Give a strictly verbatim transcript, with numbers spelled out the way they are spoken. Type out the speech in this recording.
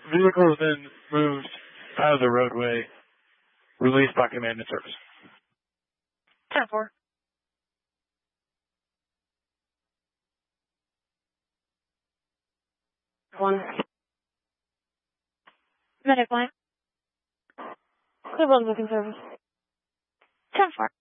Vehicle has been moved out of the roadway. Released by command and service. ten four. One. Medic line. Clear booking service. ten four.